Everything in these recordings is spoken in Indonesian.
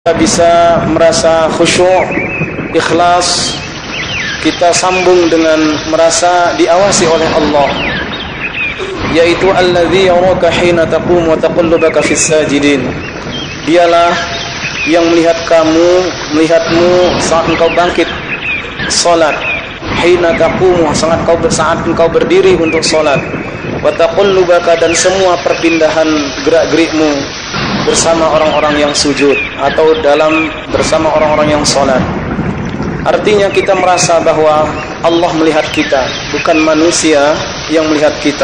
kita bisa merasa khusyuk, ikhlas, kita sambung dengan merasa diawasi oleh Allah, yaitu alladzi yaraka hina taqum wa taqallubaka fis sajidin. Dialah yang melihatmu saat engkau bangkit salat, hina taqum, saat engkau berdiri untuk salat, wa taqallubaka, dan semua perpindahan gerak-gerikmu bersama orang-orang yang sujud atau bersama orang-orang yang salat. Artinya kita merasa bahwa Allah melihat kita, bukan manusia yang melihat kita.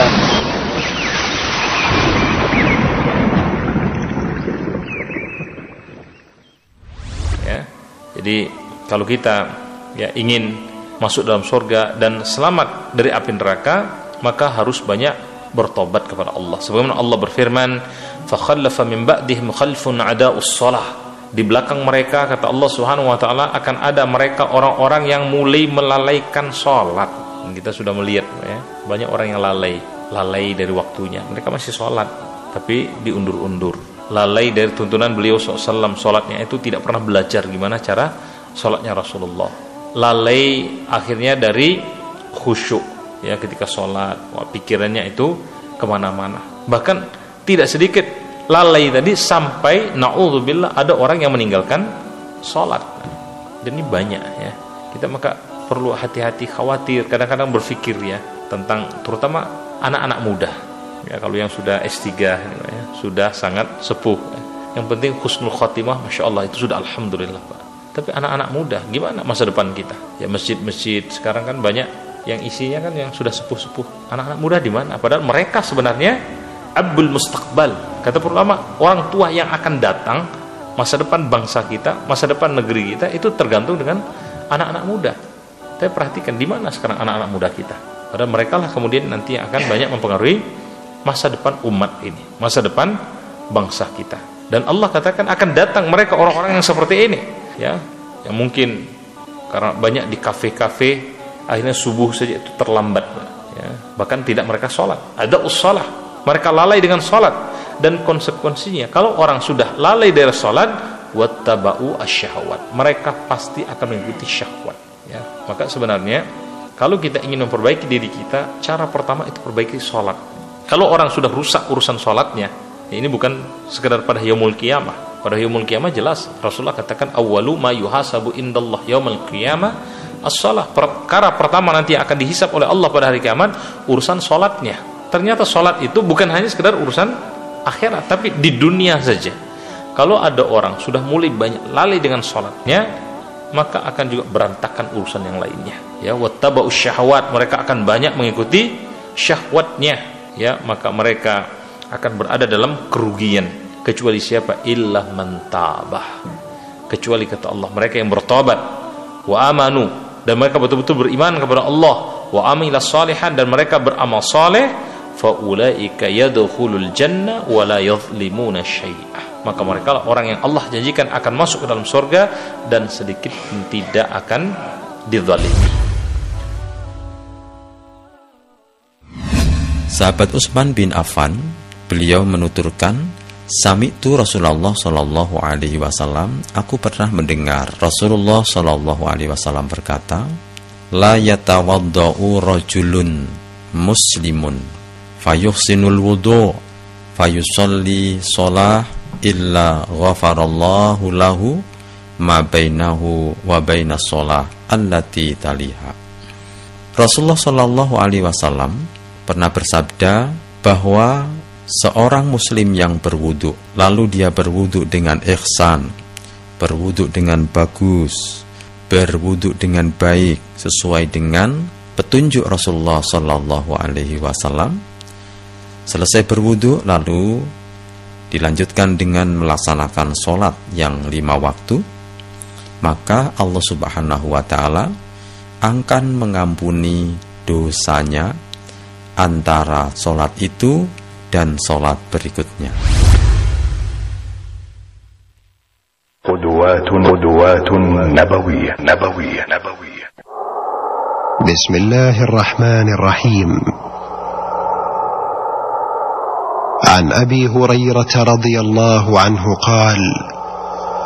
Ya, jadi kalau kita ingin masuk dalam surga dan selamat dari api neraka, maka harus banyak bertobat kepada Allah. Sebagaimana Allah berfirman, "Fakhallafa min ba'dihim khalfun adaa'us shalah." Di belakang mereka, kata Allah Subhanahu wa taala, akan ada mereka orang-orang yang mulai melalaikan salat. Kita sudah melihat banyak orang yang lalai dari waktunya. Mereka masih salat tapi diundur-undur. Lalai dari tuntunan beliau SAW, salatnya itu tidak pernah belajar gimana cara salatnya Rasulullah. Lalai akhirnya dari khusyuk. Ketika sholat, pikirannya itu kemana-mana. Bahkan tidak sedikit lalai tadi sampai na'udzubillah ada orang yang meninggalkan sholat. Dan ini banyak ya. Kita maka perlu hati-hati, khawatir, kadang-kadang berpikir tentang terutama anak-anak muda. Kalau yang sudah S3 sudah sangat sepuh. Yang penting husnul khotimah, masya Allah, itu sudah alhamdulillah Pak. Tapi anak-anak muda gimana masa depan kita? Masjid-masjid sekarang kan banyak yang isinya kan yang sudah sepuh-sepuh. Anak-anak muda di mana? Padahal mereka sebenarnya abul mustaqbal. Kata ulama, orang tua yang akan datang, masa depan bangsa kita, masa depan negeri kita itu tergantung dengan anak-anak muda. Tapi perhatikan di mana sekarang anak-anak muda kita. Padahal mereka lah kemudian nanti akan banyak mempengaruhi masa depan umat ini, masa depan bangsa kita. Dan Allah katakan akan datang mereka orang-orang yang seperti ini, yang mungkin karena banyak di kafe-kafe akhirnya subuh saja itu terlambat, bahkan tidak mereka sholat. Ada ussalah, mereka lalai dengan sholat. Dan konsekuensinya kalau orang sudah lalai dari sholat, wattaba'u asyahwat, mereka pasti akan mengikuti syahwat. Maka sebenarnya kalau kita ingin memperbaiki diri kita, cara pertama itu perbaiki sholat. Kalau orang sudah rusak urusan sholatnya, ini bukan sekedar pada yaumul qiyamah. Pada yaumul qiyamah jelas Rasulullah katakan, awwalu ma yuhasabu indallah yaumul qiyamah as-shalah. Perkara pertama nanti yang akan dihisab oleh Allah pada hari kiamat urusan sholatnya. Ternyata sholat itu bukan hanya sekedar urusan akhirat, tapi di dunia saja. Kalau ada orang sudah mulai banyak lalai dengan sholatnya, maka akan juga berantakan urusan yang lainnya. Wattaba'us syahwat, mereka akan banyak mengikuti syahwatnya. Maka mereka akan berada dalam kerugian. Kecuali siapa? Illa man tabah. Kecuali kata Allah mereka yang bertobat, wa amanu, dan mereka betul-betul beriman kepada Allah, wa amilas salihan, dan mereka beramal saleh, fa ulaika yadkhulul jannah wa la yadhlimuna syai'ah. Maka mereka lah orang yang Allah janjikan akan masuk ke dalam surga dan sedikit pun tidak akan dizalimi. Sahabat Utsman bin Affan, beliau menuturkan, sami'tu Rasulullah sallallahu alaihi wasallam, aku pernah mendengar Rasulullah sallallahu alaihi wasallam berkata, la yatawaddau rajulun muslimun fayuhsinul wudu fayusalli shalah illa ghafarallahu lahu ma bainahu wa bainas shalah allati taliha. Rasulullah sallallahu alaihi wasallam pernah bersabda bahwa seorang muslim yang berwudu, lalu dia berwudu dengan ihsan, berwudu dengan bagus, berwudu dengan baik sesuai dengan petunjuk Rasulullah sallallahu alaihi wasallam. Selesai berwudu lalu dilanjutkan dengan melaksanakan sholat yang 5 waktu, maka Allah Subhanahu wa taala akan mengampuni dosanya antara sholat itu dan sholat berikutnya. قدوات نبوية. بسم الله الرحمن الرحيم. عن أبي هريرة رضي الله عنه قال: